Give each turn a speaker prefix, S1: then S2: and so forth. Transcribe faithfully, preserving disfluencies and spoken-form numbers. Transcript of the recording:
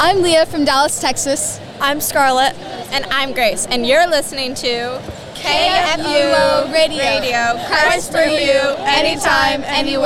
S1: I'm Leah from Dallas, Texas.
S2: I'm Scarlett.
S3: And I'm Grace. And you're listening to
S1: K F U O Radio.
S3: Radio. Christ through you, anytime, anywhere.